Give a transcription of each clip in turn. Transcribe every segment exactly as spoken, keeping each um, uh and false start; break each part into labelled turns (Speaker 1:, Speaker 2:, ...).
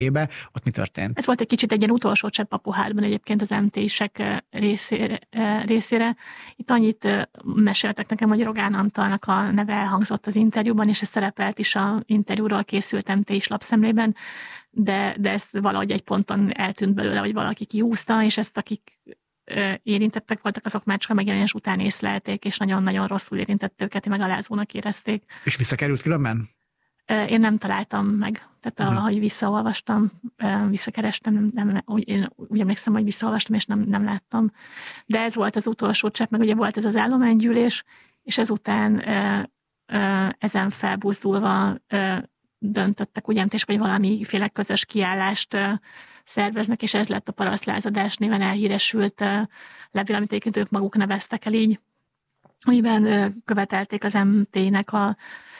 Speaker 1: ott mi történt?
Speaker 2: Ez volt egy kicsit egy ilyen utolsó csepp a pohárban egyébként az em té isek részére, részére. Itt annyit meséltek nekem, hogy Rogán Antalnak a neve elhangzott az interjúban, és ez szerepelt is a interjúról készült em té is lapszemlében, de, de ez valahogy egy ponton eltűnt belőle, vagy valaki kihúzta, és ezt akik érintettek voltak, azok már csak a megjelenés után észlelték, és nagyon-nagyon rosszul érintett őket, megalázónak érezték.
Speaker 1: És visszakerült különben?
Speaker 2: Én nem találtam meg. Tehát ahogy visszaolvastam, visszakerestem, nem, nem, úgy, én úgy emlékszem, hogy visszaolvastam, és nem, nem láttam. De ez volt az utolsó csepp, meg ugye volt ez az állománygyűlés, és ezután ezen felbuzdulva döntöttek, ugye, és hogy valamiféle közös kiállást szerveznek, és ez lett a parasztlázadás néven elhíresült levél, amit egyébként ők maguk neveztek el így, amiben követelték az em té-nek a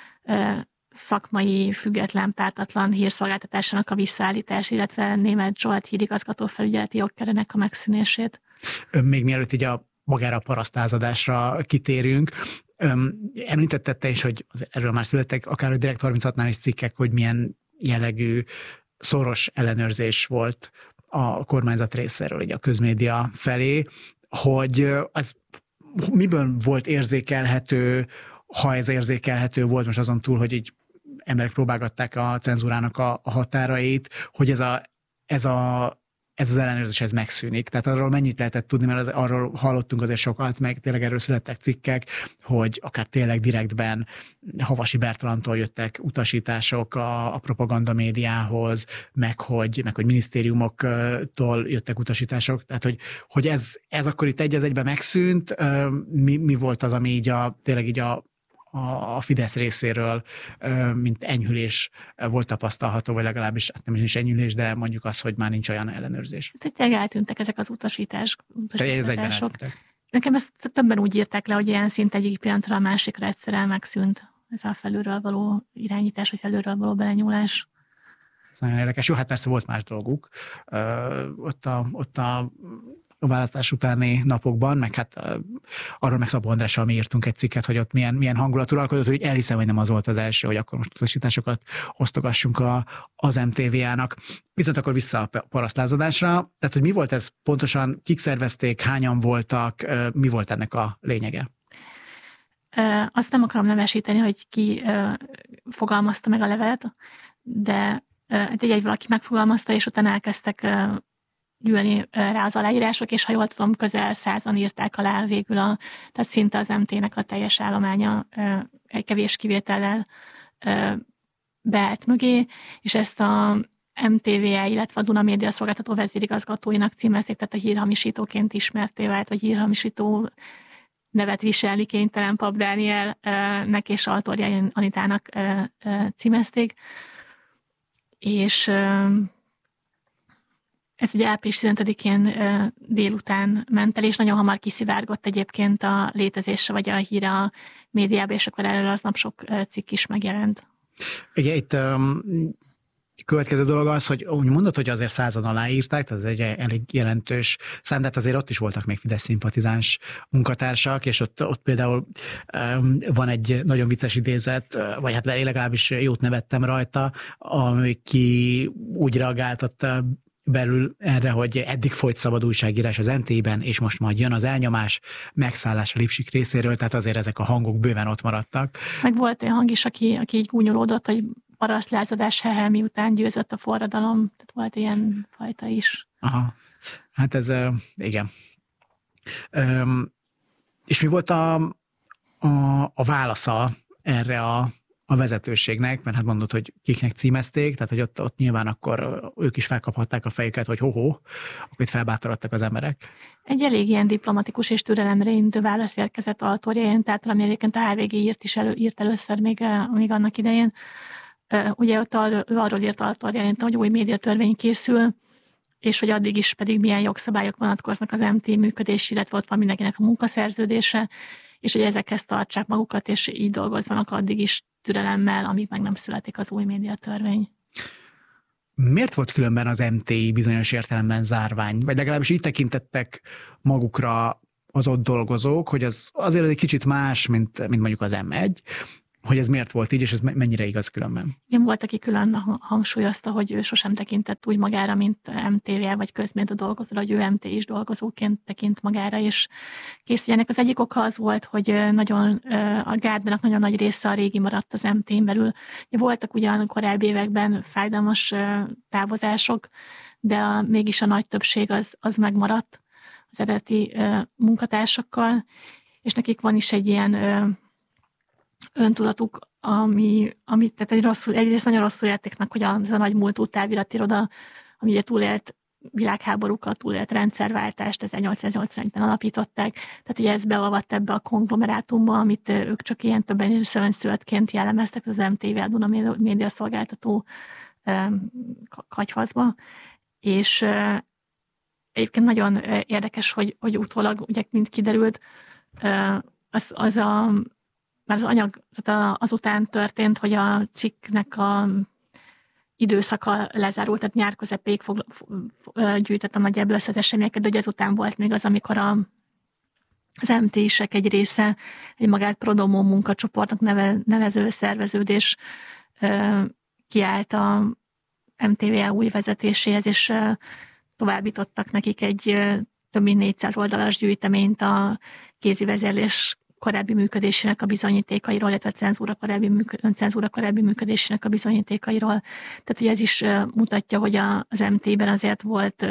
Speaker 2: szakmai, független, pártatlan hírszolgáltatásának a visszaállítás, illetve Németh Zsolt hírigazgató felügyeleti jogkerének a megszűnését.
Speaker 1: Még mielőtt így a magára a parasztlázadásra kitérünk, említetted te is, hogy erről már születtek akár a Direkt harminchatnál is cikkek, hogy milyen jellegű szoros ellenőrzés volt a kormányzat részéről, így a közmédia felé, hogy az miből volt érzékelhető, ha ez érzékelhető volt, most azon túl, hogy így emberek próbálgatták a cenzúrának a, a határait, hogy ez, a, ez, a, ez az ellenőrzés ez megszűnik. Tehát arról mennyit lehetett tudni, mert az, arról hallottunk azért sokat, meg tényleg erről születtek cikkek, hogy akár tényleg direktben Havasi Bertalantól jöttek utasítások a, a propaganda médiához, meg hogy, meg hogy minisztériumoktól jöttek utasítások. Tehát, hogy, hogy ez, ez akkor itt egy az egyben megszűnt. Mi, mi volt az, ami így a, tényleg így a a Fidesz részéről, mint enyhülés volt tapasztalható, vagy legalábbis hát nem is enyhülés, de mondjuk az, hogy már nincs olyan ellenőrzés.
Speaker 2: Tehát tényleg eltűntek ezek az utasítás, utasítások.
Speaker 1: Ez
Speaker 2: Nekem ezt többen úgy írták le, hogy ilyen szint egyik pillanatra a másikra egyszerűen megszűnt ez a felülről való irányítás, vagy felülről való belenyúlás.
Speaker 1: Ez nagyon érdekes. Jó, hát persze volt más dolguk. Ott a, ott a a választás utáni napokban, meg hát uh, arról meg Szabó Andrással mi írtunk egy cikket, hogy ott milyen, milyen hangulat uralkodott, hogy elhiszem, hogy nem az volt az első, hogy akkor most utasításokat osztogassunk a, az em té vé-ának. Viszont akkor vissza a parasztlázadásra, tehát hogy mi volt ez pontosan, kik szervezték, hányan voltak, uh, mi volt ennek a lényege?
Speaker 2: Uh, azt nem akarom nevesíteni, hogy ki uh, fogalmazta meg a levelet, de uh, egy-egy valaki megfogalmazta, és utána elkezdtek uh, gyűlni rá az aláírások, és ha jól tudom, közel százan írták alá végül, a, tehát szinte az em té-nek a teljes állománya egy kevés kivétellel beállt mögé, és ezt a em té vé, illetve a Duna Média szolgáltató vezérigazgatóinak címezték, tehát a hírhamisítóként ismerté vált, vagy hírhamisító nevet viselni kénytelen Pap Dánielnek és Altorjai Anitának címezték, és ez ugye április tizenötödikén délután ment el, és nagyon hamar kiszivárgott egyébként a létezése, vagy a híre a médiába, és akkor erről aznap sok cikk is megjelent.
Speaker 1: Igen, itt um, következő dolog az, hogy úgy mondod, hogy azért százan aláírták, tehát ez egy elég jelentős szám, de azért ott is voltak még Fidesz szimpatizáns munkatársak, és ott, ott például um, van egy nagyon vicces idézet, vagy hát legalábbis jót nevettem rajta, aki úgy reagáltott belül erre, hogy eddig folyt szabad újságírás az em té-ben, és most majd jön az elnyomás, megszállás a Lipsik részéről, tehát azért ezek a hangok bőven ott maradtak.
Speaker 2: Meg volt olyan hang is, aki, aki így gúnyolódott, hogy parasztlázadás hehe, miután győzött a forradalom, tehát volt ilyen fajta is.
Speaker 1: Aha, hát ez, igen. Üm, és mi volt a, a, a válasza erre a a vezetőségnek, mert hát mondod, hogy kiknek címezték, tehát hogy ott, ott nyilván akkor ők is felkaphatták a fejüket, hogy ho-ho, akkor itt felbátorodtak az emberek.
Speaker 2: Egy elég ilyen diplomatikus és türelemre intő válasz érkezett Altorján, tehát ami egyébként a há vé gé írt is elő, írt először még, még annak idején. Ugye ott arról, ő arról írt Altorján, hogy új médiatörvény készül, és hogy addig is pedig milyen jogszabályok vonatkoznak az em té működés, illetve ott van mindenkinek a munkaszerződése, és hogy ezekhez tartsák magukat, és így dolgozzanak addig is türelemmel, amíg meg nem születik az új médiatörvény.
Speaker 1: Miért volt különben az em té bizonyos értelemben zárvány? Vagy legalábbis így tekintettek magukra az ott dolgozók, hogy az azért egy kicsit más, mint, mint mondjuk az em egy, hogy ez miért volt így, és ez mennyire igaz különben?
Speaker 2: Igen, volt, aki külön hangsúlyozta, hogy ő sosem tekintett úgy magára, mint em té vé vagy közmédia dolgozó, hogy ő em té is dolgozóként tekint magára, és készüljenek. Az egyik oka az volt, hogy nagyon, a gárdnak nagyon nagy része a régi maradt az em tén belül. Voltak ugyan korábbi években fájdalmas távozások, de a, mégis a nagy többség az, az megmaradt az eredeti munkatársakkal, és nekik van is egy ilyen öntudatuk, ami, ami tehát egy rosszul, egyrészt nagyon rosszul érték meg, hogy az a nagy múltú táviratiroda, ami ugye túlélt világháborúkat, túlélt rendszerváltást, ezernyolcszáznyolcvanegyben alapították, tehát ugye ez beolvadt ebbe a konglomerátumba, amit ők csak ilyen többen szönszülöttként jellemeztek az em té vé, a Duna média szolgáltató katyvaszba, és egyébként nagyon érdekes, hogy, hogy utólag, ugye, mint kiderült, az, az a már az anyag, tehát azután történt, hogy a cikknek a időszaka lezárult, tehát nyár közepéig fog, gyűjtöttem nagyjából össze az eseményeket, de hogy ezután volt még az, amikor a, az em té-sek egy része egy magát Prodomo munkacsoportnak neve, nevező szerveződés kiállt a em té vé új vezetéséhez, és továbbítottak nekik egy több mint négyszáz oldalas gyűjteményt a kézi vezérlés korábbi működésének a bizonyítékairól, illetve cenzúra korábbi, működ, cenzúra korábbi működésének a bizonyítékairól. Tehát ugye ez is mutatja, hogy a, az em té-ben azért volt,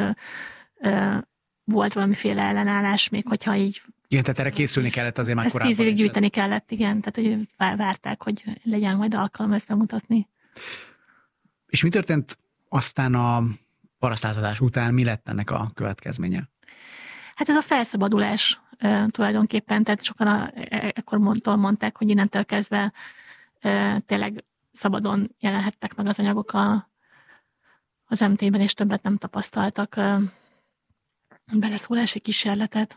Speaker 2: volt valamiféle ellenállás, még hogyha így...
Speaker 1: Igen, tehát erre készülni kellett azért már
Speaker 2: ezt
Speaker 1: korábban.
Speaker 2: tíz évig gyűjteni ez... kellett, igen, tehát hogy várták, hogy legyen majd alkalom ezt bemutatni.
Speaker 1: És mi történt aztán a parasztlázadás után, mi lett ennek a következménye?
Speaker 2: Hát ez a felszabadulás e, tulajdonképpen, tehát sokan a, e, ekkor mondtól mondták, hogy innentől kezdve e, tényleg szabadon jelenhettek meg az anyagok a, az em té-ben, és többet nem tapasztaltak e, beleszólási kísérletet.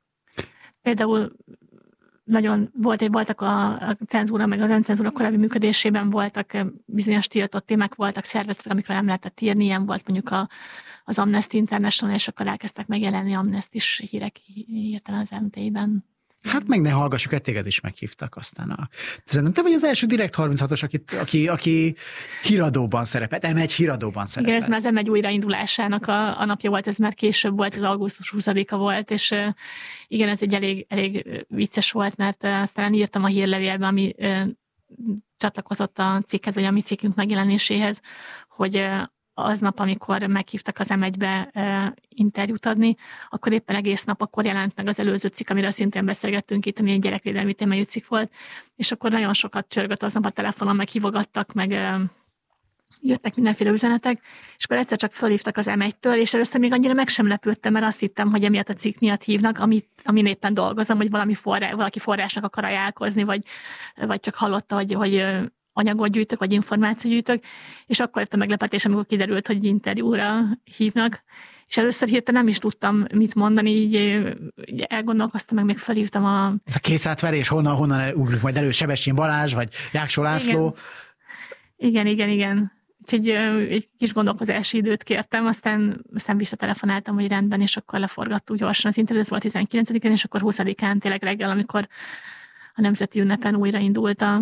Speaker 2: Például nagyon volt, voltak a, a cenzúra, meg az öncenzúra korábbi működésében voltak bizonyos tiltott témák, voltak szervezetek, amikről nem lehetett írni, ilyen volt mondjuk a, az Amnesty International, és akkor elkezdtek megjelenni Amnesty-s hírek hirtelen az em té-ben.
Speaker 1: Hát meg ne hallgassuk, egy téged is meghívtak aztán. A... Szerintem te vagy az első Direkt harminchatos, aki, aki, aki híradóban szerepelt, em egy híradóban szerepelt.
Speaker 2: Igen, ez már az em egy újraindulásának a, a napja volt, ez már később volt, ez augusztus huszadika volt, és igen, ez egy elég, elég vicces volt, mert aztán írtam a hírlevélbe, ami csatlakozott a cikkhez, vagy a mi cikkünk megjelenéséhez, hogy aznap, amikor meghívtak az em egybe e, interjút adni, akkor éppen egész nap akkor jelent meg az előző cikk, amiről szintén beszélgettünk itt, ami egy gyerekvédelmi témájú cikk volt, és akkor nagyon sokat csörgött aznap a telefonon, meg hívogattak, meg e, jöttek mindenféle üzenetek, és akkor egyszer csak fölhívtak az em egytől, és először még annyira meg sem lepődtem, mert azt hittem, hogy emiatt a cikk miatt hívnak, amit, amin éppen dolgozom, hogy valami forrá, valaki forrásnak akar ajánlkozni, vagy, vagy csak hallotta, hogy, hogy anyagot gyűjtök, vagy információt gyűjtök, és akkor jött a meglepetés, amikor kiderült, hogy interjúra hívnak, és először hirtelen nem is tudtam mit mondani, így, így elgondolkoztam, meg még felhívtam a...
Speaker 1: Ez a készátverés, honnan, honnan ugrik majd elő Sebestyén Balázs, vagy Jáksó László?
Speaker 2: Igen, igen, igen. igen. Úgyhogy egy kis gondolkozási időt kértem, aztán, aztán visszatelefonáltam, hogy rendben, és akkor leforgattuk gyorsan az interjút, ez volt tizenkilencedikén, és akkor huszadikán tényleg reggel, amikor a nemzeti ünnepen újraindult a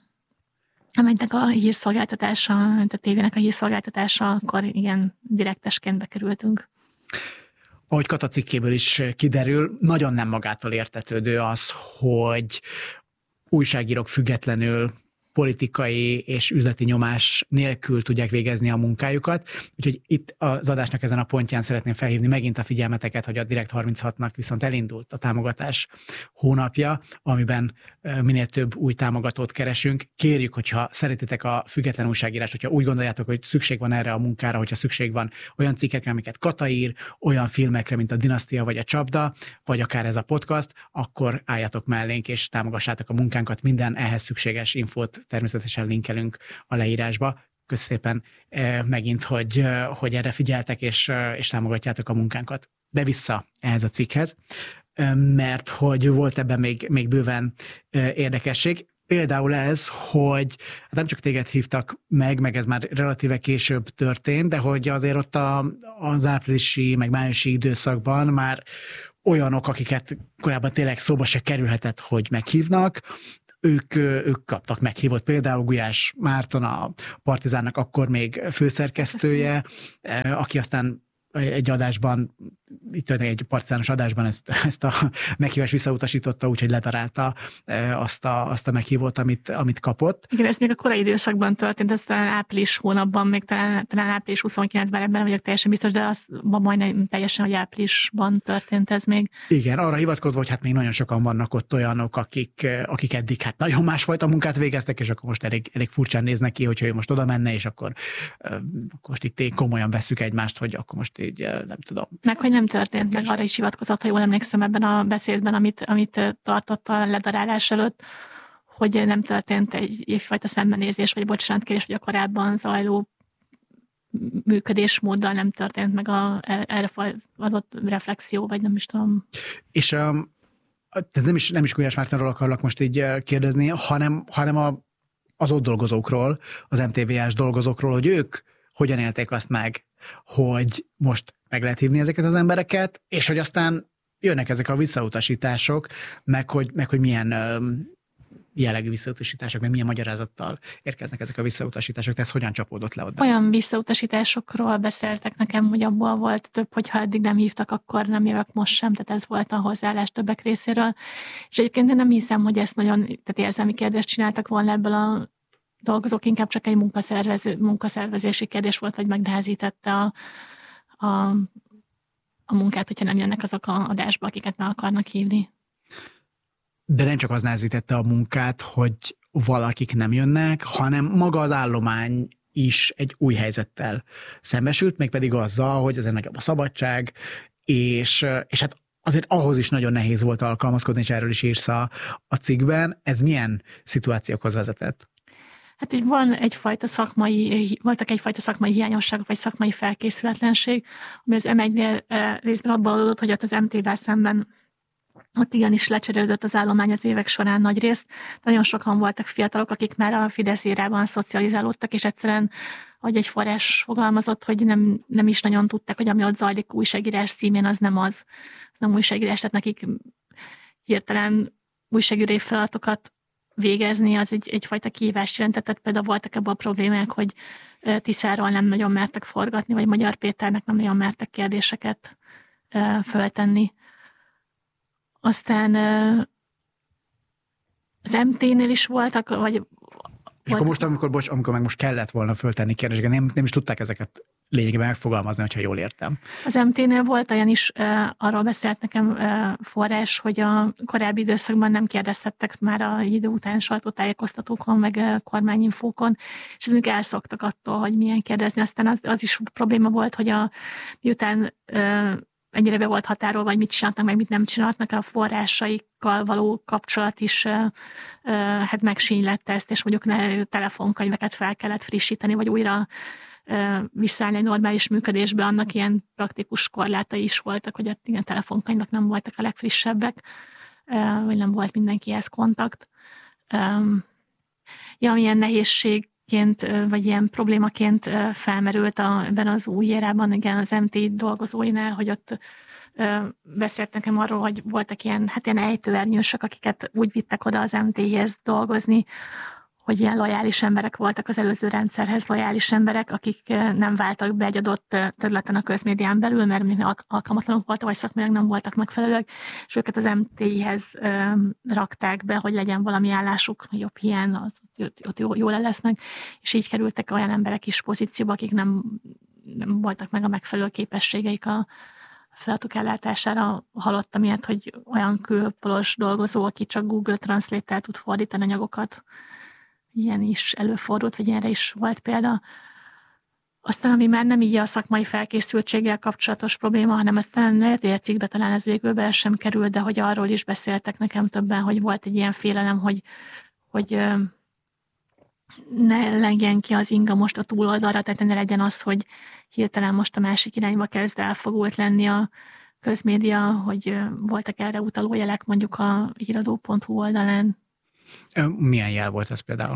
Speaker 2: amelynek a hírszolgáltatása, a tévének a hírszolgáltatása, akkor igen, direktesként bekerültünk.
Speaker 1: Ahogy Kata cikkéből is kiderül, nagyon nem magától értetődő az, hogy újságírók függetlenül politikai és üzleti nyomás nélkül tudják végezni a munkájukat. Úgyhogy itt az adásnak ezen a pontján szeretném felhívni megint a figyelmeteket, hogy a Direkt harminchatnak viszont elindult a támogatás hónapja, amiben minél több új támogatót keresünk. Kérjük, hogyha szeretitek a független újságírást, hogyha úgy gondoljátok, hogy szükség van erre a munkára, hogyha szükség van olyan cikkekre, amiket Kata ír, olyan filmekre, mint a Dinasztia vagy a Csapda, vagy akár ez a podcast, akkor álljatok mellénk és támogassátok a munkánkat. Minden ehhez szükséges infót természetesen linkelünk a leírásba. Köszönöm szépen megint, hogy, hogy erre figyeltek, és, és támogatjátok a munkánkat. De vissza ehhez a cikkhez, mert hogy volt ebben még, még bőven érdekesség. Például ez, hogy hát nem csak téged hívtak meg, meg ez már relatíve később történt, de hogy azért ott a, az áprilisi, meg májusi időszakban már olyanok, akiket korábban tényleg szóba se kerülhetett, hogy meghívnak, ők, ők kaptak meghívott. Például Gulyás Márton, a Partizánnak akkor még főszerkesztője, aki aztán egy adásban, itt egy partizános adásban ezt, ezt a meghívást visszautasította, úgyhogy ledarálta azt a, azt a meghívót, amit, amit kapott.
Speaker 2: Igen, ez még a korai időszakban történt, ez talán április hónapban, még talán, talán április huszonkilencedikén, ebben nem vagyok teljesen biztos, de az majdnem teljesen, hogy áprilisban történt ez még.
Speaker 1: Igen, arra hivatkozva, hogy hát még nagyon sokan vannak ott olyanok, akik, akik eddig hát nagyon másfajta munkát végeztek, és akkor most elég, elég furcsán néznek ki, hogyha ő most oda menne, és akkor, akkor most itt komolyan vesszük egymást, hogy akkor most így nem tudom.
Speaker 2: Meg, hogy nem történt, meg arra is hivatkozott, ha jól emlékszem ebben a beszédben, amit, amit tartott a ledarálás előtt, hogy nem történt egy egyfajta szembenézés, vagy bocsánatkérés, vagy a korábban zajló működésmóddal nem történt meg a, erre adott reflexió, vagy nem is tudom.
Speaker 1: És um, nem is, nem is Gulyás Mártonról akarlak most így kérdezni, hanem, hanem a, az ott dolgozókról, az em té vé es dolgozókról, hogy ők hogyan élték azt meg, hogy most meg lehet hívni ezeket az embereket, és hogy aztán jönnek ezek a visszautasítások, meg hogy, meg hogy milyen um, jellegű visszautasítások, meg milyen magyarázattal érkeznek ezek a visszautasítások. Te ez hogyan csapódott le ott?
Speaker 2: Olyan visszautasításokról beszéltek nekem, hogy abból volt több, hogy ha eddig nem hívtak, akkor nem jövök most sem, tehát ez volt a hozzáállás többek részéről. És egyébként én nem hiszem, hogy ezt nagyon, tehát érzelmi kérdést csináltak volna ebből a dolgozók, inkább csak egy munkaszervező, munkaszervezési kérdés volt, vagy megnehezítette a, a, a munkát, hogyha nem jönnek azok a adásba, akiket meg akarnak hívni.
Speaker 1: De nem csak az nehezítette a munkát, hogy valakik nem jönnek, hanem maga az állomány is egy új helyzettel szembesült, mégpedig azzal, hogy azért nagyobb a szabadság, és, és hát azért ahhoz is nagyon nehéz volt alkalmazkodni, és erről is írsz a, a cikkben. Ez milyen szituációkhoz vezetett?
Speaker 2: Hát így van egyfajta szakmai, voltak egyfajta szakmai hiányosságok, vagy szakmai felkészületlenség, ami az em egynél részben abban adódott, hogy ott az em té-vel szemben ott igenis lecserélődött az állomány az évek során nagy részt. Nagyon sokan voltak fiatalok, akik már a Fidesz érában szocializálódtak, és egyszerűen, ahogy egy forrás fogalmazott, hogy nem, nem is nagyon tudták, hogy ami ott zajlik újságírás címén, az nem az. Az nem újságírás, tehát nekik hirtelen újságírói feladatokat végezni, az egy, egyfajta kihívást jelentett. Tehát például voltak ebben a problémák, hogy Tiszáról nem nagyon mertek forgatni, vagy Magyar Péternek nem nagyon mertek kérdéseket föltenni. Aztán az em té-nél is voltak, vagy...
Speaker 1: És
Speaker 2: volt...
Speaker 1: akkor most, amikor, bocs, amikor meg most kellett volna föltenni kérdéseket, nem, nem is tudták ezeket lényegében megfogalmazni, hogyha jól értem.
Speaker 2: Az em té-nél volt olyan is, arról beszélt nekem forrás, hogy a korábbi időszakban nem kérdezhettek már a idő után sajtótájékoztatókon, meg kormányinfókon, és ezek elszoktak attól, hogy milyen kérdezni. Aztán az, az is probléma volt, hogy a, miután ennyire be volt határolva, vagy mit csináltak, meg mit nem csináltak, a forrásaikkal való kapcsolat is uh, uh, hát megsínylette ezt, és mondjuk ne, telefonkönyveket fel kellett frissíteni, vagy újra uh, visszaállni egy normális működésbe, annak ilyen praktikus korlátai is voltak, hogy a igen, telefonkönyvek nem voltak a legfrissebbek, uh, vagy nem volt mindenkihez kontakt. Um, ja, milyen nehézség vagy ilyen problémaként felmerült a, ebben az új érában, igen, az em té dolgozóinál, hogy ott beszélt nekem arról, hogy voltak ilyen, hát ilyen ejtőernyősök, akiket úgy vittek oda az em té-hez dolgozni, hogy ilyen lojális emberek voltak az előző rendszerhez, lojális emberek, akik nem váltak be egy adott területen a közmédián belül, mert alkalmatlanok voltak, vagy szakmailag nem voltak megfelelőek, és őket az em té-hez rakták be, hogy legyen valami állásuk, jobb hiány, ott, ott jól, jól lesznek, és így kerültek olyan emberek is pozícióba, akik nem, nem voltak meg a megfelelő képességeik a feladatok ellátására. Hallottam ilyet, hogy olyan külpolos dolgozó, aki csak Google Translate-tel tud fordítani anyagokat, ilyen is előfordult, vagy ilyenre is volt példa. Aztán, ami már nem így a szakmai felkészültséggel kapcsolatos probléma, hanem aztán lehet, hogy a cikkbe talán ez végül be sem kerül, de hogy arról is beszéltek nekem többen, hogy volt egy ilyen félelem, hogy, hogy ne legyen ki az inga most a túloldalra, tehát ne legyen az, hogy hirtelen most a másik irányba kezd elfogult lenni a közmédia, hogy voltak erre utaló jelek mondjuk a híradó pont hu oldalán.
Speaker 1: Milyen jel volt ez például?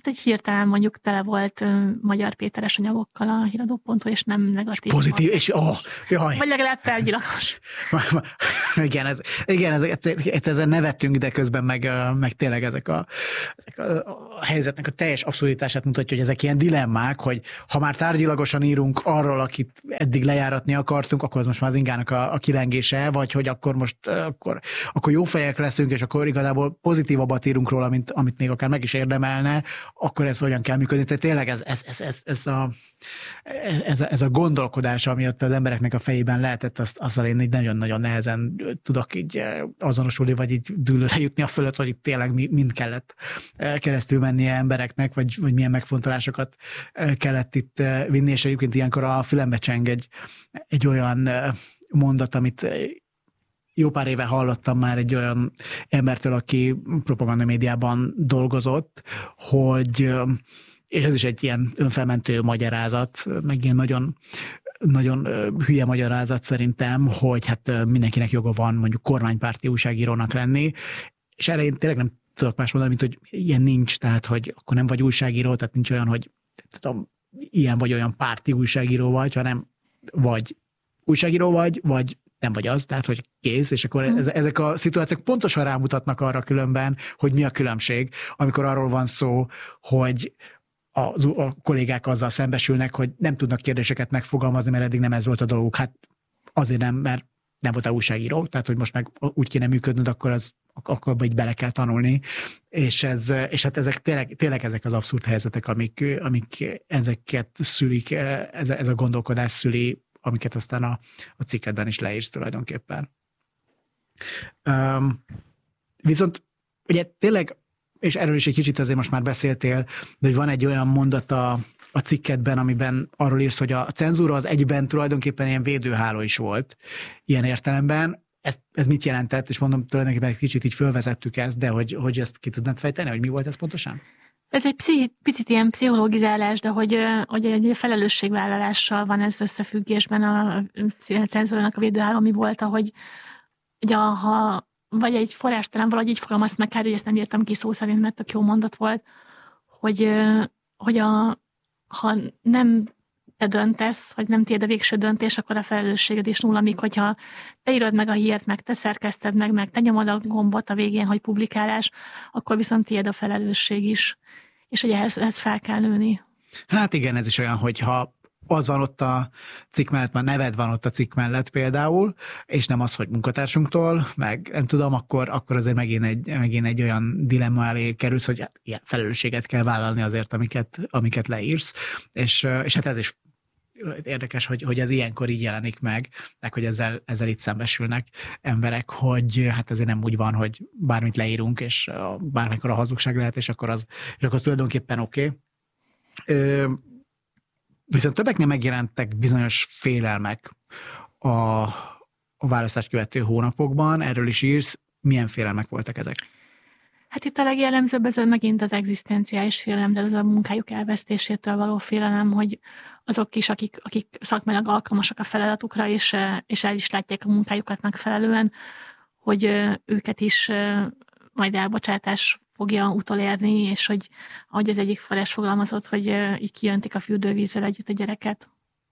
Speaker 2: Hát, hogy hirtelen mondjuk tele volt uh, Magyar Péteres anyagokkal a híradó pont hu, és nem negatív.
Speaker 1: És pozitív, és oh, jaj.
Speaker 2: Vagy legalább tárgyilagos.
Speaker 1: igen, ez, igen ez, ezen nevettünk, de közben meg, meg tényleg ezek a, ezek a, a helyzetnek a teljes abszurditását mutatja, hogy ezek ilyen dilemmák, hogy ha már tárgyilagosan írunk arról, akit eddig lejáratni akartunk, akkor az most már az ingának a, a kilengése, vagy hogy akkor most akkor, akkor jó fejek leszünk, és akkor igazából pozitívabbat írunk róla, mint, amit még akár meg is érdemelne, akkor ez hogyan kell működni. Tehát tényleg ez, ez, ez, ez, ez, a, ez, a, ez a gondolkodás, ami ott az embereknek a fejében lehetett, azt, azzal én így nagyon-nagyon nehezen tudok így azonosulni, vagy így dűlőre jutni a fölött, hogy itt tényleg mind kellett keresztül mennie embereknek, vagy, vagy milyen megfontolásokat kellett itt vinni, és egyébként ilyenkor a fülembe cseng egy, egy olyan mondat, amit jó pár éve hallottam már egy olyan embertől, aki propaganda médiában dolgozott, hogy, és ez is egy ilyen önfelmentő magyarázat, meg ilyen nagyon, nagyon hülye magyarázat szerintem, hogy hát mindenkinek joga van mondjuk kormánypárti újságírónak lenni, és erre én tényleg nem tudok más mondani, mint hogy ilyen nincs, tehát hogy akkor nem vagy újságíró, tehát nincs olyan, hogy tudom, ilyen vagy olyan párti újságíró vagy, hanem vagy újságíró vagy, vagy nem vagy az, tehát hogy kész, és akkor ez, ezek a szituációk pontosan rámutatnak arra különben, hogy mi a különbség, amikor arról van szó, hogy a, a kollégák azzal szembesülnek, hogy nem tudnak kérdéseket megfogalmazni, mert eddig nem ez volt a dolguk. Hát azért nem, mert nem volt a újságíró, tehát hogy most meg úgy kéne működnöd, akkor az akkor így bele kell tanulni, és, ez, és hát ezek tényleg, tényleg ezek az abszurd helyzetek, amik, amik ezeket szülik, ez, ez a gondolkodás szüli, amiket aztán a, a cikkedben is leírsz tulajdonképpen. Um, viszont ugye tényleg, és erről is egy kicsit azért most már beszéltél, de hogy van egy olyan mondat a, a cikkedben, amiben arról írsz, hogy a cenzúra az egyben tulajdonképpen ilyen védőháló is volt ilyen értelemben. Ez, ez mit jelentett? És mondom, tulajdonképpen egy kicsit így fölvezettük ezt, de hogy, hogy ezt ki tudnád fejteni, hogy mi volt ez pontosan?
Speaker 2: Ez egy pszichi, picit ilyen pszichológizálás, de hogy, hogy egy felelősségvállalással van ez összefüggésben a cenzúrának a védőháló, mi volt, hogy ugye, ha vagy egy forrástalan valahogy így fogalmazt meg, hogy ezt nem írtam ki szó szerint, mert tök jó mondat volt, hogy, hogy a, ha nem te döntesz, hogy nem tiéd a végső döntés, akkor a felelősséged is nulla, míg hogyha te írod meg a hírt, meg te szerkeszted meg, meg te nyomod a gombot a végén, hogy publikálás, akkor viszont tiéd a felelősség is. És ugye ehhez, ehhez fel kell nőni. Hát
Speaker 1: igen, ez is olyan, hogyha az van ott a cikk mellett, már neved van ott a cikk mellett például, és nem az, hogy munkatársunktól, meg nem tudom, akkor, akkor azért megint egy, megint egy olyan dilemma elé kerülsz, hogy hát ilyen felelősséget kell vállalni azért, amiket, amiket leírsz, és, és hát ez is érdekes, hogy, hogy ez ilyenkor így jelenik meg, meg hogy ezzel, ezzel itt szembesülnek emberek, hogy hát ezért nem úgy van, hogy bármit leírunk, és bármikor a hazugság lehet, és akkor az, és akkor az tulajdonképpen oké. Okay. Viszont többeknél megjelentek bizonyos félelmek a, a választást követő hónapokban, erről is írsz, milyen félelmek voltak ezek? Hát itt a legjellemzőbb ez megint az egzisztenciális félelem, de ez a munkájuk elvesztésétől való félelem, hogy azok is, akik, akik szakmailag alkalmasak a feladatukra, és, és el is látják a munkájukat megfelelően, hogy őket is majd elbocsátás fogja utolérni, és hogy ahogy az egyik forrás fogalmazott, hogy így kijöntik a fürdővízzel együtt a gyereket.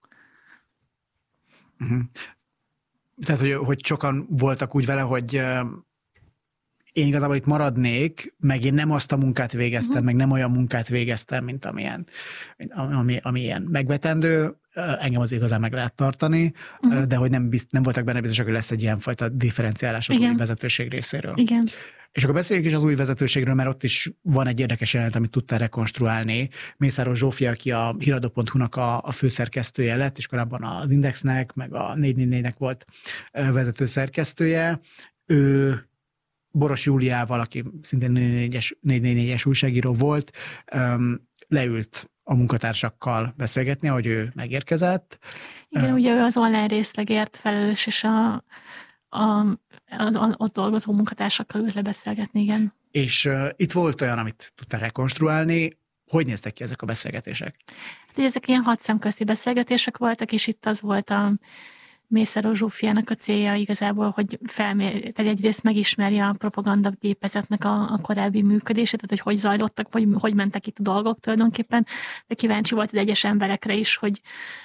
Speaker 1: Uh-huh. Tehát, hogy, hogy sokan voltak úgy vele, hogy én igazából itt maradnék, meg én nem azt a munkát végeztem, uh-huh. meg nem olyan munkát végeztem, mint amilyen, ami, ami ilyen megvetendő, engem az igazán meg lehet tartani, uh-huh. de hogy nem, bizt, nem voltak benne biztosak, hogy lesz egy ilyenfajta differenciálás az új vezetőség részéről. Igen. És akkor beszéljünk is az új vezetőségről, mert ott is van egy érdekes jelenet, amit tudtál rekonstruálni. Mészáros Zsófia, aki a híradó pont hu-nak a, a főszerkesztője lett, és korábban az Indexnek, meg a négy négy négynek volt vezető szerkesztője. Ő Boros Júliával, aki szintén négy négy négyes újságíró volt, leült a munkatársakkal beszélgetni, ahogy ő megérkezett. Igen, uh, ugye ő az online részlegért felelős, és a, a, az ott dolgozó munkatársakkal ült le beszélgetni, igen. És uh, itt volt olyan, amit tudtál rekonstruálni. Hogy néztek ki ezek a beszélgetések? Hát, ezek ilyen hat szemközti beszélgetések voltak, és itt az volt a
Speaker 2: Mészáros Zsófiának a célja igazából, hogy felmér, tehát egyrészt megismerje a propaganda gépezetnek a, a korábbi működését, tehát hogy hogy zajlottak, vagy hogy mentek itt a dolgok tulajdonképpen, de kíváncsi volt az egyes emberekre is, hogy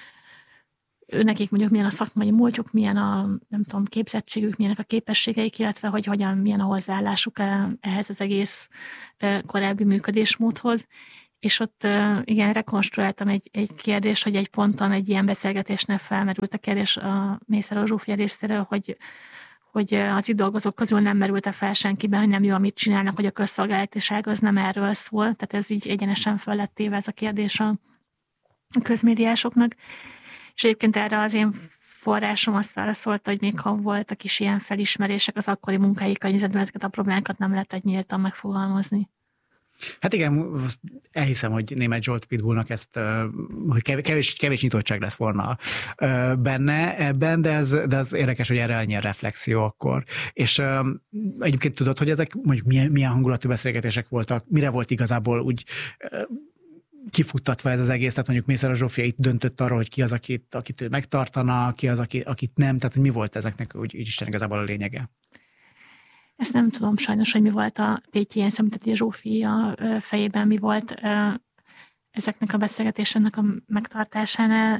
Speaker 2: ő nekik mondjuk milyen a szakmai múltjuk, milyen a, nem tudom, képzettségük, milyenek a képességeik, illetve hogy hogyan, milyen a hozzáállásuk ehhez az egész korábbi működésmódhoz. És ott igen, rekonstruáltam egy, egy kérdést, hogy egy ponton egy ilyen beszélgetésnél felmerült a kérdés a Mészáros Zsófia részéről, hogy, hogy az itt dolgozók közül nem merült fel senkiben, hogy nem jó, amit csinálnak, hogy a közszolgálatiság az nem erről szól. Tehát ez így egyenesen fel lett téve ez a kérdés a közmédiásoknak. És egyébként erre az én forrásom azt válaszolta, hogy még ha voltak is ilyen felismerések az akkori munkai környezetben, ezeket a problémákat nem lehetett nyíltan megfogalmazni.
Speaker 1: Hát igen, elhiszem, hogy Németh Zsolt Pitbullnak ezt, hogy kevés, kevés nyitottság lett volna benne ebben, de ez, de az érdekes, hogy erre annyi reflexió akkor. És egyébként tudod, hogy ezek mondjuk milyen, milyen hangulatú beszélgetések voltak, mire volt igazából úgy kifuttatva ez az egész, tehát mondjuk Mészáros Zsófia itt döntött arról, hogy ki az, akit, akit ő megtartana, ki az, akit, akit nem, tehát hogy mi volt ezeknek úgy, úgy Isten igazából a lényege?
Speaker 2: Ezt nem tudom sajnos, hogy mi volt a tétjén, szemteti a Zsófia fejében, mi volt ezeknek a beszélgetéseknek a megtartásánál,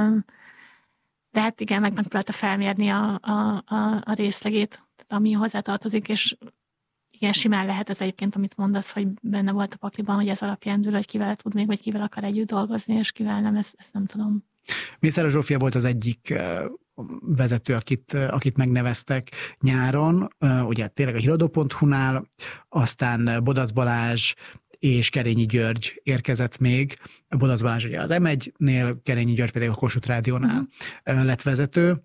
Speaker 2: de hát igen, meg megpróbálta felmérni a, a, a, a részlegét, tehát ami hozzátartozik, és igen, simán lehet ez egyébként, amit mondasz, hogy benne volt a pakliban, hogy ez alapján dől, hogy kivel tud még, vagy kivel akar együtt dolgozni, és kivel nem, ezt, ezt nem tudom.
Speaker 1: Mészáros Zsófia volt az egyik vezető, akit, akit megneveztek nyáron, ugye tényleg a híradó pont hu-nál, aztán Bodac Balázs és Kerényi György érkezett még. Bodac Balázs ugye az em egynél, Kerényi György pedig a Kossuth Rádiónál uh-huh. lett vezető.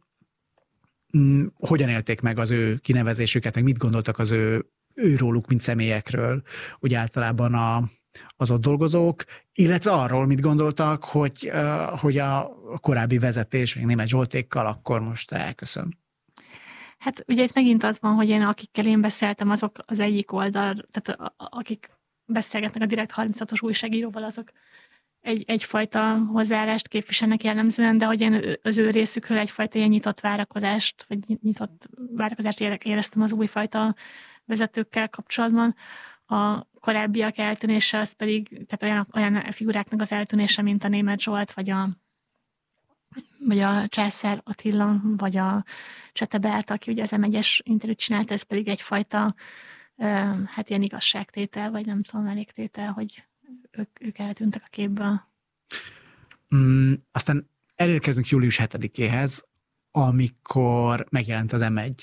Speaker 1: Hogyan élték meg az ő kinevezésüket, meg mit gondoltak az ő, őróluk, mint személyekről, úgy általában a, az ott dolgozók, illetve arról mit gondoltak, hogy, hogy a korábbi vezetés, még Németh Zsoltékkal akkor most elköszön.
Speaker 2: Hát ugye itt megint az van, hogy én akikkel én beszéltem, azok az egyik oldal, tehát akik beszélgetnek a Direkt harminchatos újságíróval, azok egy, egyfajta hozzáállást képviselnek jellemzően, de hogy én az ő részükről egyfajta ilyen nyitott várakozást, vagy nyitott várakozást éreztem az újfajta vezetőkkel kapcsolatban. A korábbiak eltűnése az pedig, tehát olyan, olyan figuráknak az eltűnése, mint a Németh Zsolt, vagy a, vagy a Császár Attila, vagy a Csete Berta, aki ugye az em egyes interjút csinált, ez pedig egyfajta hát ilyen igazságtétel, vagy nem tudom, elégtétel, hogy ők, ők eltűntek a képből.
Speaker 1: Mm, aztán elérkezünk július hetedikéhez, amikor megjelent az em egy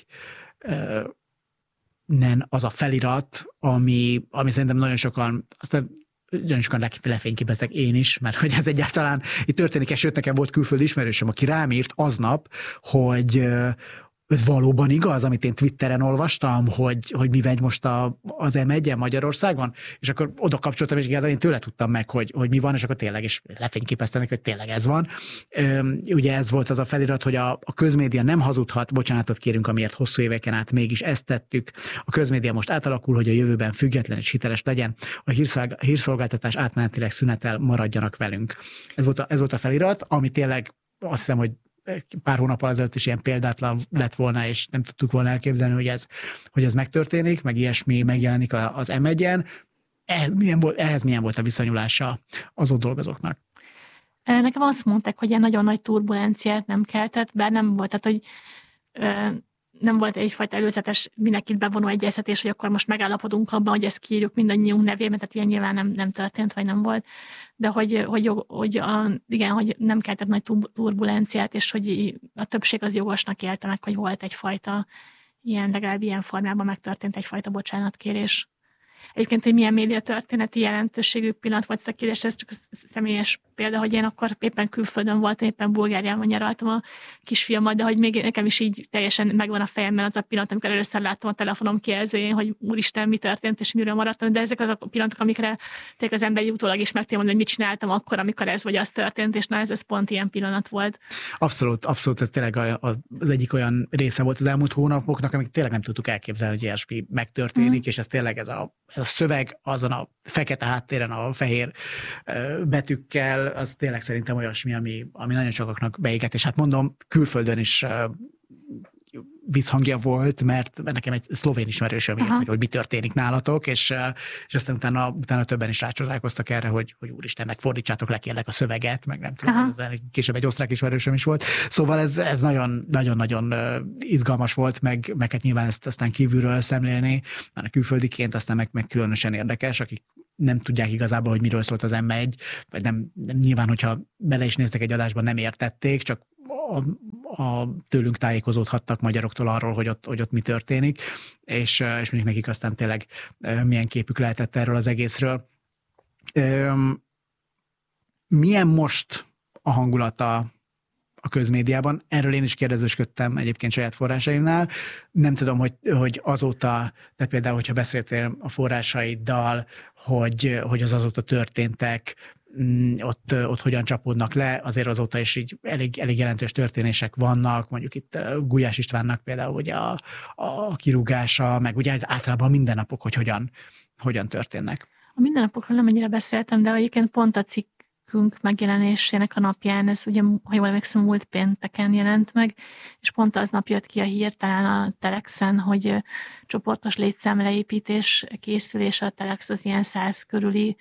Speaker 1: nen az a felirat, ami, ami szerintem nagyon sokan, aztán nagyon sokan lefényképeztek, én is, mert hogy ez egyáltalán itt történik, és sőt, nekem volt külföldi ismerősöm, aki rám írt aznap, hogy ez valóban igaz, amit én Twitteren olvastam, hogy, hogy mi megy most a, az em egyen Magyarországon, és akkor oda kapcsoltam, és igazán én tőle tudtam meg, hogy, hogy mi van, és akkor tényleg is lefényképeztem neki, hogy tényleg ez van. Üm, ugye ez volt az a felirat, hogy a, a közmédia nem hazudhat, bocsánatot kérünk, amiért hosszú éveken át mégis ezt tettük. A közmédia most átalakul, hogy a jövőben független és hiteles legyen, a hírszolgáltatás átmenetileg szünetel, maradjanak velünk. Ez volt a, ez volt a felirat, ami tényleg azt hiszem, hogy pár hónap ezelőtt is ilyen példátlan lett volna, és nem tudtuk volna elképzelni, hogy ez, hogy ez megtörténik, meg ilyesmi megjelenik az em egyen. Ehhez milyen volt, ehhez milyen volt a viszonyulása az ott dolgozóknak?
Speaker 2: Nekem azt mondták, hogy ilyen nagyon nagy turbulenciát nem keltett, bár nem volt, tehát, hogy nem volt egyfajta előzetes mindenkit bevonó egyeztetés, hogy akkor most megállapodunk abban, hogy ezt kiírjuk mindannyiunk nevében, tehát ilyen nyilván nem, nem történt, vagy nem volt, de hogy, hogy, hogy a, igen, hogy nem keltett nagy turbulenciát, és hogy a többség az jogosnak élte meg, hogy volt egyfajta ilyen, legalább ilyen formában megtörtént egyfajta bocsánatkérés. Egyébként, hogy milyen médiatörténeti jelentőségű pillanat volt ez a kérdés, ez csak személyes példa, hogy én akkor éppen külföldön voltam, éppen Bulgáriában nyaraltam a kisfiamat, de hogy még nekem is így teljesen megvan a fejemben az a pillanat, amikor először láttam a telefonom kijelzőjén, hogy úristen, mi történt, és miről maradtam, de ezek azok a pillanatok, amikre tényleg az ember utólag is meg tudja mondani, hogy mit csináltam akkor, amikor ez vagy az történt, és na ez, ez pont ilyen pillanat volt.
Speaker 1: Abszolút, abszolút, ez tényleg az egyik olyan része volt az elmúlt hónapoknak, amik tényleg nem tudtuk elképzelni, hogy ilyesmi megtörténik, mm. és ez tényleg ez a a szöveg azon a fekete háttéren a fehér betűkkel, az tényleg szerintem olyasmi, ami, ami nagyon sokaknak beégett, és hát mondom, külföldön is visszhangja volt, mert nekem egy szlovén ismerősöm írt, hogy, hogy mi történik nálatok, és, és aztán utána, utána többen is rácsodálkoztak erre, hogy, hogy úristen, meg fordítsátok le kérlek a szöveget, meg nem tudom, ez később egy osztrák ismerősöm is volt. Szóval ez, ez nagyon, nagyon-nagyon izgalmas volt, meg, meg hát nyilván ezt aztán kívülről szemlélni, mert a külföldiként aztán meg, meg különösen érdekes, akik nem tudják igazából, hogy miről szólt az em egy, vagy nem, nem nyilván, hogyha bele is néztek egy adásban, nem értették, csak A, a, tőlünk tájékozódhattak magyaroktól arról, hogy ott, hogy ott mi történik, és, és mondjuk nekik aztán tényleg milyen képük lehetett erről az egészről. Milyen most a hangulata a közmédiában? Erről én is kérdezősködtem egyébként saját forrásaimnál. Nem tudom, hogy, hogy azóta, de például, hogyha beszéltél a forrásaiddal, hogy, hogy az azóta történtek, Ott, ott hogyan csapódnak le, azért azóta is így elég, elég jelentős történések vannak, mondjuk itt Gulyás Istvánnak például ugye a, a kirúgása, meg ugye általában a mindennapok, hogy hogyan, hogyan történnek.
Speaker 2: A mindennapokról nem annyira beszéltem, de egyébként pont a cikkünk megjelenésének a napján, ez ugye, ha jól emlékszem, múlt pénteken jelent meg, és pont aznap jött ki a hír, talán a Telexen, hogy csoportos létszámleépítés készül, és a Telex az ilyen száz körüli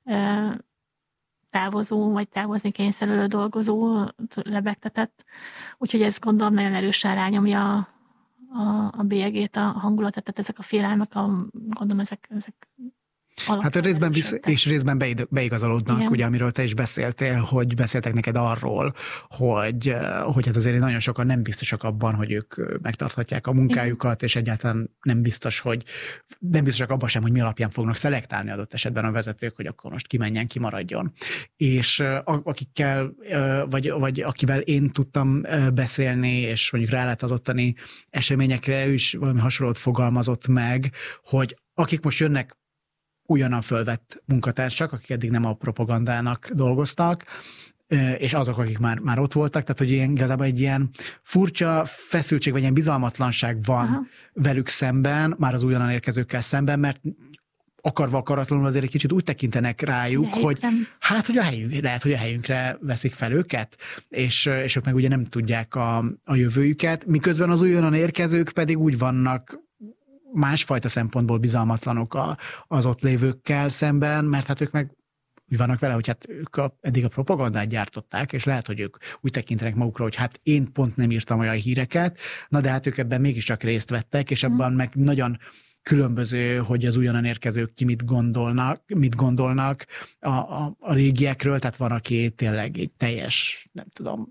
Speaker 2: távozó, vagy távozni kényszerülő dolgozó lebegtetett. Úgyhogy ez gondolom nagyon erősen rányomja a, a, a bélyegét, a hangulatot, tehát ezek a félelmek, a, gondolom ezek, ezek
Speaker 1: Hát a részben visz, és részben beigazolódnak, igen. Ugye, amiről te is beszéltél, hogy beszéltek neked arról, hogy, hogy hát azért nagyon sokan nem biztosak abban, hogy ők megtarthatják a munkájukat, igen. És egyáltalán nem biztos, hogy nem biztosak abban sem, hogy mi alapján fognak szelektálni adott esetben a vezetők, hogy akkor most kimenjen, kimaradjon. És akikkel, vagy, vagy akivel én tudtam beszélni, és mondjuk rá lehet az ottani eseményekre, ő is valami hasonlót fogalmazott meg, hogy akik most jönnek újonnan fölvett munkatársak, akik eddig nem a propagandának dolgoztak, és azok, akik már, már ott voltak, tehát hogy ilyen, igazából egy ilyen furcsa feszültség, vagy ilyen bizalmatlanság van Aha. velük szemben, már az újonnan érkezőkkel szemben, mert akarva akaratlanul azért egy kicsit úgy tekintenek rájuk, de hogy nem. hát, hogy a helyünk, lehet, hogy a helyünkre veszik fel őket, és, és ők meg ugye nem tudják a, a jövőjüket, miközben az újonnan érkezők pedig úgy vannak másfajta szempontból bizalmatlanok a, az ott lévőkkel szemben, mert hát ők meg úgy vannak vele, hogy hát ők a, eddig a propagandát gyártották, és lehet, hogy ők úgy tekintenek magukra, hogy hát én pont nem írtam olyan híreket, na de hát ők ebben mégiscsak részt vettek, és abban mm. meg nagyon különböző, hogy az újonnan érkezők ki mit gondolnak, mit gondolnak a, a, a régiekről, tehát van, aki tényleg egy teljes, nem tudom,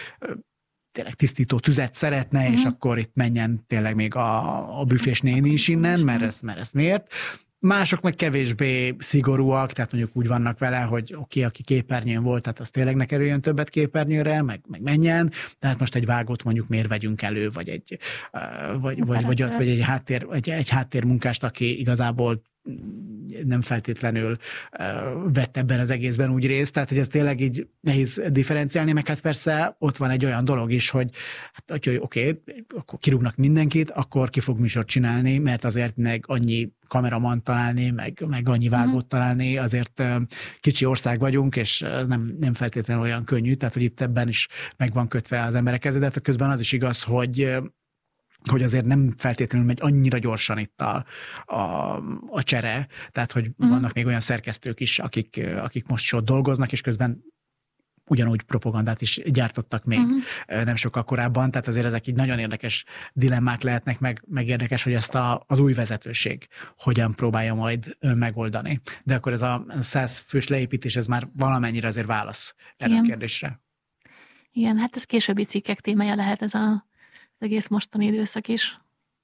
Speaker 1: tényleg tisztító tüzet szeretne, uh-huh. és akkor itt menjen tényleg még a, a büfés néni is innen, mert ezt, mert ezt miért. Mások meg kevésbé szigorúak, tehát mondjuk úgy vannak vele, hogy oké, okay, aki képernyőn volt, tehát az tényleg ne kerüljön többet képernyőre, meg, meg menjen, tehát most egy vágót mondjuk miért vegyünk elő, vagy egy, vagy, vagy, vagy, vagy, vagy egy, háttér, egy, egy háttérmunkást, aki igazából nem feltétlenül uh, vett ebben az egészben úgy részt, tehát hogy ez tényleg így nehéz differenciálni, meg hát persze ott van egy olyan dolog is, hogy hát, oké, okay, akkor kirúgnak mindenkit, akkor ki fog műsort csinálni, mert azért meg annyi kameraman találni, meg, meg annyi vágót uh-huh. találni, azért uh, kicsi ország vagyunk, és nem, nem feltétlenül olyan könnyű, tehát hogy itt ebben is meg van kötve az emberek kezed, de közben az is igaz, hogy hogy azért nem feltétlenül megy annyira gyorsan itt a, a, a csere, tehát hogy uh-huh. vannak még olyan szerkesztők is, akik, akik most is ott dolgoznak, és közben ugyanúgy propagandát is gyártottak még uh-huh. nem sokkal korábban, tehát azért ezek így nagyon érdekes dilemmák lehetnek, meg, meg érdekes, hogy ezt a, az új vezetőség hogyan próbálja majd megoldani. De akkor ez a száz fős leépítés, ez már valamennyire azért válasz erre Igen. a kérdésre.
Speaker 2: Igen, hát ez későbbi cikkek témája lehet ez a az egész mostani időszak is.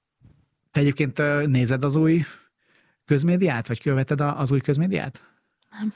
Speaker 1: Te egyébként nézed az új közmédiát, vagy követed az új közmédiát?
Speaker 2: Nem.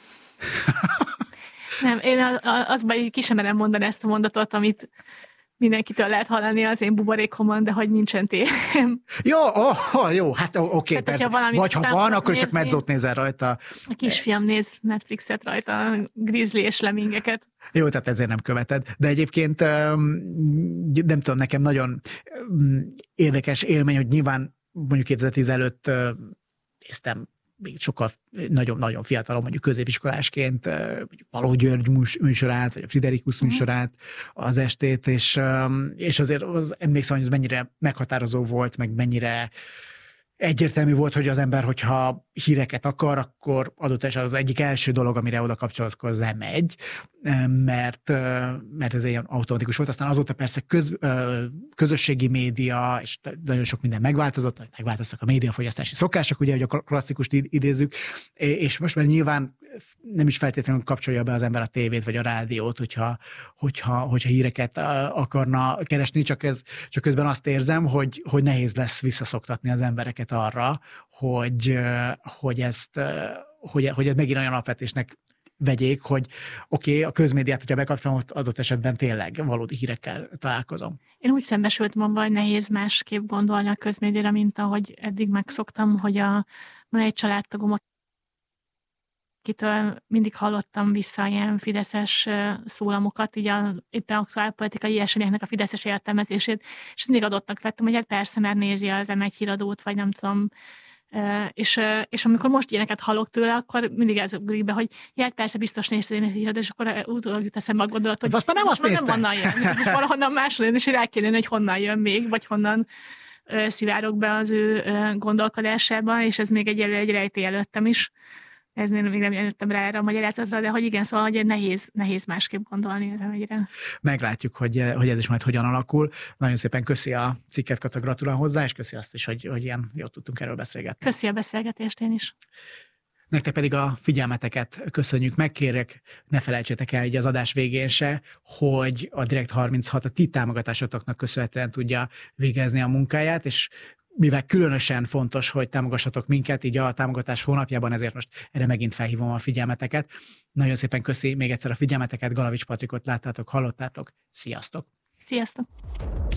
Speaker 2: Nem, én azban ki sem merem mondani ezt a mondatot, amit mindenkitől lehet hallani az én buborékomon, de hogy nincsen tévém.
Speaker 1: Jó, oh, jó, hát oké, okay, persze. Vagy ha van, akkor nézni, csak medzót nézel rajta.
Speaker 2: A kisfiam néz Netflixet rajta, Grizzly és Lemmingeket.
Speaker 1: Jó, tehát ezért nem követed. De egyébként nem tudom, nekem nagyon érdekes élmény, hogy nyilván mondjuk kétezer-tíz előtt néztem még sokkal nagyon, nagyon fiatalon, mondjuk középiskolásként, mondjuk Paló György műsorát, vagy a Friderikus műsorát, az estét, és, és azért az, emlékszem, hogy ez mennyire meghatározó volt, meg mennyire egyértelmű volt, hogy az ember, hogyha híreket akar, akkor adott esetben az egyik első dolog, amire oda kapcsolódsz, lemegy, mert, mert ez ilyen automatikus volt. Aztán azóta persze köz, közösségi média, és nagyon sok minden megváltozott, megváltoztak a médiafogyasztási szokások, ugye, hogy a klasszikust idézzük, és most már nyilván nem is feltétlenül kapcsolja be az ember a tévét vagy a rádiót, hogyha, hogyha, hogyha híreket akarna keresni, csak, ez, csak közben azt érzem, hogy, hogy nehéz lesz visszaszoktatni az embereket arra, hogy, hogy ezt, hogy, hogy ez megint olyan alapvetésnek vegyék, hogy oké, okay, a közmédiát, hogyha bekapcsolom, adott esetben tényleg valódi hírekkel találkozom.
Speaker 2: Én úgy szembesültem abban, hogy nehéz másképp gondolni a közmédiára, mint ahogy eddig megszoktam, hogy a, van egy családtagom, akitől mindig hallottam vissza ilyen fideszes szólamokat, így a éppen aktuál politikai eseményeknek a fideszes értelmezését, és mindig adottnak vettem, hogy hát persze, mert nézi az em egy híradót, vagy nem tudom, és, és amikor most ilyeneket hallok tőle, akkor mindig ez ugrik be, hogy hát persze biztos nézted én egy híradót, és akkor utólag jut eszembe a gondolat, hogy
Speaker 1: azt már nem azt
Speaker 2: nem honnan jön, és valahonnan máshol jön, és rá kell jönni, hogy honnan jön még, vagy honnan szivárok be az ő gondolkodásában, és ez még egy, egy rejtély előttem is. Ez még nem jöttem rá erre a magyarázatra, de hogy igen, szóval hogy nehéz, nehéz másképp gondolni ezen egyre.
Speaker 1: Meglátjuk, hogy, hogy ez is majd hogyan alakul. Nagyon szépen köszi a cikket, Kata, gratulál hozzá, és köszi azt is, hogy, hogy ilyen jól tudtunk erről beszélgetni.
Speaker 2: Köszi a beszélgetést én is.
Speaker 1: Nektek pedig a figyelmeteket köszönjük meg, kérek, ne felejtsétek el így az adás végén se, hogy a Direkt harminchat a ti támogatásotoknak köszönhetően tudja végezni a munkáját, és mivel különösen fontos, hogy támogassatok minket, így a támogatás hónapjában, ezért most erre megint felhívom a figyelmeteket. Nagyon szépen köszi még egyszer a figyelmeteket, Galavics Patrikot láttátok, hallottátok. Sziasztok!
Speaker 2: Sziasztok!